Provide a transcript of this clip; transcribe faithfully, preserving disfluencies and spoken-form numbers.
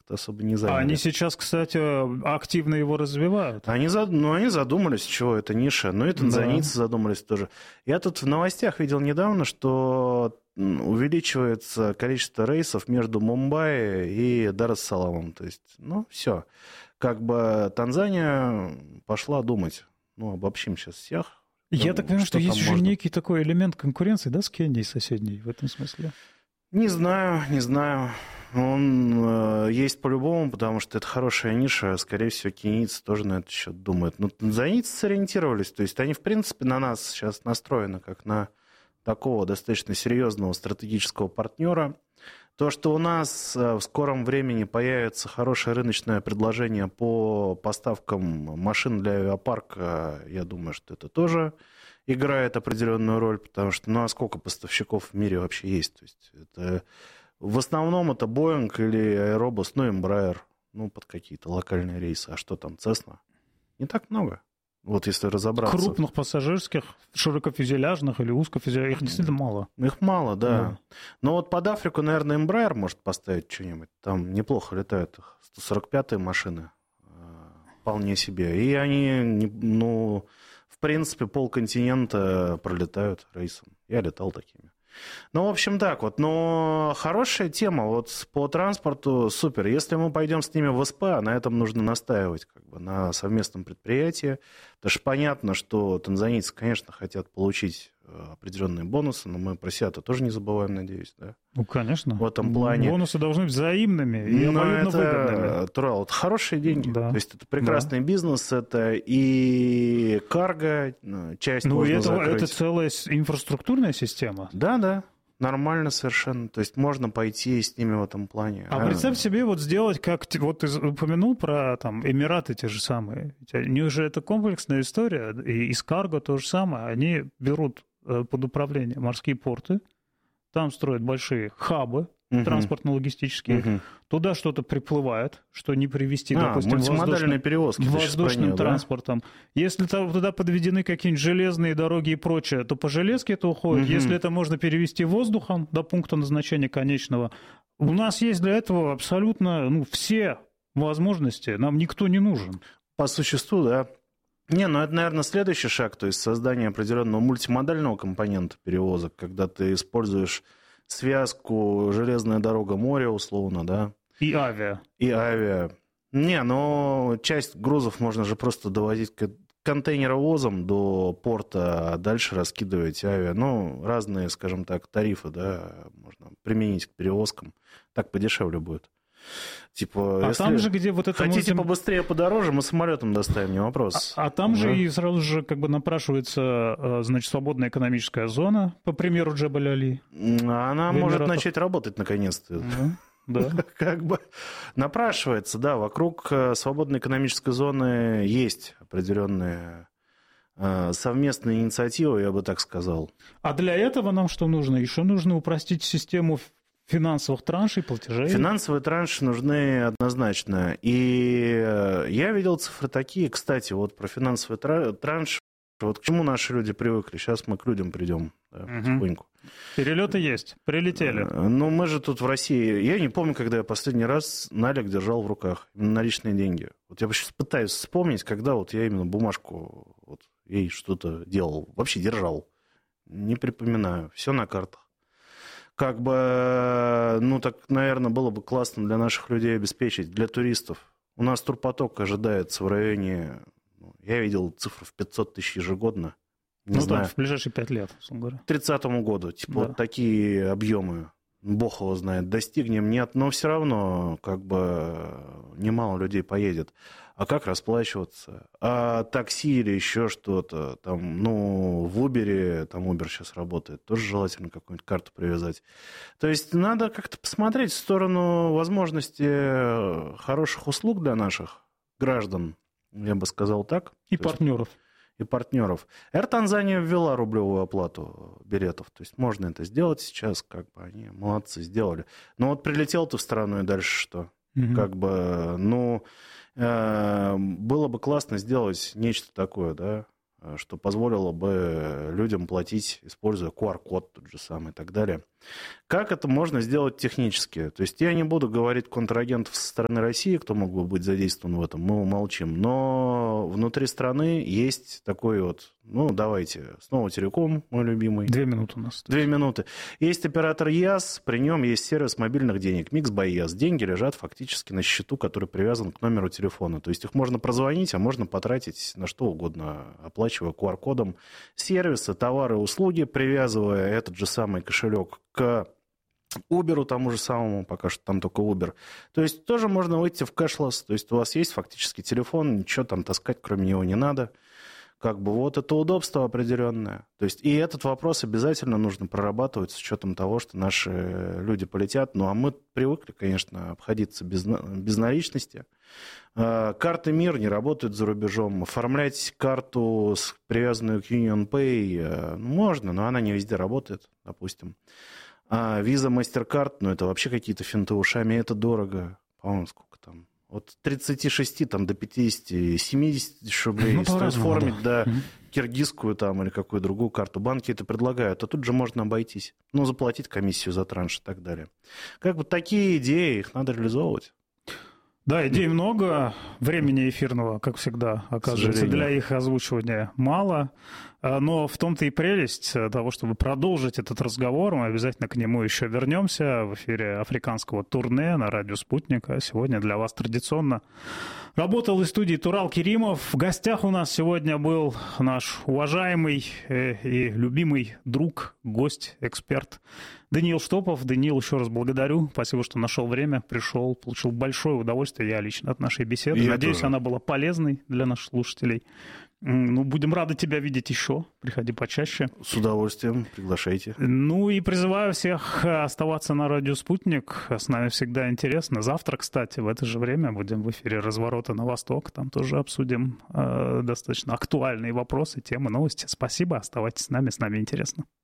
как-то особо не заняли. А они сейчас, кстати, активно его развивают. Они, зад... ну, они задумались, чего это ниша. Ну и танзанийцы да. задумались тоже. Я тут в новостях видел недавно, что увеличивается количество рейсов между Мумбаи и Дар-эс-Саламом. То есть, ну, все. Как бы Танзания пошла думать. Ну, обобщим сейчас всех. Я ну, так понимаю, что, что есть уже можно. некий такой элемент конкуренции, да, с Кенией соседней в этом смысле? Не знаю, не знаю. Он э, есть по-любому, потому что это хорошая ниша. Скорее всего, кенийцы тоже на этот счет думают. Но танзанийцы сориентировались. То есть они, в принципе, на нас сейчас настроены как на такого достаточно серьезного стратегического партнера. То, что у нас в скором времени появится хорошее рыночное предложение по поставкам машин для авиапарка, я думаю, что это тоже играет определенную роль, потому что, ну, а сколько поставщиков в мире вообще есть? То есть это, в основном это Boeing или Airbus, ну, Embraer, ну, под какие-то локальные рейсы. А что там, Cessna? Не так много. Вот если разобраться. Крупных пассажирских, широкофюзеляжных или узкофюзеляжных, их действительно мало. Их мало, да. да. Но вот под Африку, наверное, Embraer может поставить что-нибудь. Там неплохо летают сто сорок пятые машины. Вполне себе. И они, ну, в принципе, полконтинента пролетают рейсом. Я летал такими. Ну, в общем, так вот. Но хорошая тема. Вот по транспорту супер. Если мы пойдем с ними в СП, на этом нужно настаивать, как бы, на совместном предприятии. Потому что понятно, что танзанийцы, конечно, хотят получить определенные бонусы, но мы про себя-то тоже не забываем, надеюсь, да? Ну, конечно. В этом плане. Бонусы должны быть взаимными и обоюдно выгодными. Турал, это хорошие деньги. Да. То есть это прекрасный да. бизнес, это и карго, часть ну, можно это, закрыть. это целая инфраструктурная система. Да, да. Нормально совершенно. То есть можно пойти с ними в этом плане. А, а представь себе вот сделать, как вот ты упомянул про там Эмираты те же самые. У них же это комплексная история, и из карго то же самое. Они берут под управление морские порты, там строят большие хабы uh-huh. транспортно-логистические, uh-huh. туда что-то приплывает, что не привезти, а, допустим, воздушным, перевозки, воздушным понял, транспортом. Да? Если туда подведены какие-нибудь железные дороги и прочее, то по железке это уходит. Uh-huh. Если это можно перевести воздухом до пункта назначения конечного, у нас есть для этого абсолютно ну, все возможности, нам никто не нужен. По существу, да. Не, ну это, наверное, следующий шаг, то есть создание определенного мультимодального компонента перевозок, когда ты используешь связку железная дорога, море, условно, да. И авиа. И авиа. Не, но часть грузов можно же просто довозить контейнеровозом до порта, а дальше раскидывать авиа. Ну, разные, скажем так, тарифы, да, можно применить к перевозкам. Так подешевле будет. Типа, а если там же, где вот это хотите мультим... побыстрее, подороже, мы самолетом доставим, не вопрос. А, а там да. же и сразу же как бы напрашивается, значит, свободная экономическая зона, по примеру Джебель-Али. Она может начать работать наконец-то. Да. Как бы напрашивается, да, вокруг свободной экономической зоны есть определенные совместные инициативы, я бы так сказал. А для этого нам что нужно? Еще нужно упростить систему финансовых траншей, платежей? Финансовые транши нужны однозначно. И я видел цифры такие, кстати, вот про финансовые транши, вот к чему наши люди привыкли. Сейчас мы к людям придем, да, угу. потихоньку. Перелеты есть, прилетели. Ну, мы же тут в России... Я не помню, когда я последний раз налик держал в руках, именно наличные деньги. Вот я сейчас пытаюсь вспомнить, когда вот я именно бумажку, вот ей что-то делал, вообще держал. Не припоминаю, все на картах. Как бы, ну, так, наверное, было бы классно для наших людей обеспечить, для туристов. У нас турпоток ожидается в районе, ну, я видел цифру в пятьсот тысяч ежегодно. Не ну, знаю. там в ближайшие пять лет, условно говоря. К тридцатому году, типа, да. вот такие объемы. Бог его знает, достигнем, нет, но все равно, как бы, немало людей поедет. А как расплачиваться? А такси или еще что-то? Там, ну, в Uber, там Uber сейчас работает, тоже желательно какую-нибудь карту привязать. То есть надо как-то посмотреть в сторону возможности хороших услуг для наших граждан, я бы сказал так. И То партнеров. Есть... и партнеров. Air Tanzania ввела рублевую оплату билетов. То есть можно это сделать сейчас, как бы они молодцы, сделали. Но вот прилетел ты в страну, и дальше что? Угу. Как бы, ну, э, было бы классно сделать нечто такое, да, что позволило бы людям платить, используя ку ар-код тот же самый и так далее. Как это можно сделать технически? То есть я не буду говорить контрагентов со стороны России, кто мог бы быть задействован в этом, мы умолчим. Но внутри страны есть такой вот, ну, давайте, снова Телеком, мой любимый. Две минуты у нас. Две минуты. Есть оператор ЯС, при нем есть сервис мобильных денег, Mix by ЯС. Деньги лежат фактически на счету, который привязан к номеру телефона. То есть их можно прозвонить, а можно потратить на что угодно, оплачивая ку ар-кодом сервисы, товары, услуги, привязывая этот же самый кошелек к Uber, тому же самому, пока что там только Uber. То есть тоже можно выйти в кэшлесс. То есть у вас есть фактически телефон, ничего там таскать кроме него не надо. Как бы вот это удобство определенное. То есть и этот вопрос обязательно нужно прорабатывать с учетом того, что наши люди полетят. Ну а мы привыкли, конечно, обходиться без, без наличности. Карты МИР не работают за рубежом. Оформлять карту, привязанную к UnionPay, можно, но она не везде работает, допустим. А Visa, MasterCard, ну это вообще какие-то финты ушами, это дорого. По-моему, сколько там? От тридцати шести там, до пятидесяти, семидесяти рублей ну, стоит оформить, да, да киргизскую там или какую другую карту. Банки это предлагают, а тут же можно обойтись. Ну, заплатить комиссию за транш и так далее. Как бы такие идеи, их надо реализовывать. Да, идей много, времени эфирного, как всегда, оказывается, для их озвучивания мало. Но в том-то и прелесть того, чтобы продолжить этот разговор, мы обязательно к нему еще вернемся в эфире африканского турне на радио «Спутник». А сегодня для вас традиционно работал из студии Турал Керимов. В гостях у нас сегодня был наш уважаемый и любимый друг, гость, эксперт Даниил Штопов. Даниил, еще раз благодарю. Спасибо, что нашел время, пришел, получил большое удовольствие, я лично, от нашей беседы. Я Надеюсь, тоже. Она была полезной для наших слушателей. Ну, будем рады тебя видеть еще. Приходи почаще. С удовольствием. Приглашайте. Ну и призываю всех оставаться на радио «Спутник». С нами всегда интересно. Завтра, кстати, в это же время будем в эфире «Разворота на восток». Там тоже обсудим э, достаточно актуальные вопросы, темы, новости. Спасибо. Оставайтесь с нами. С нами интересно.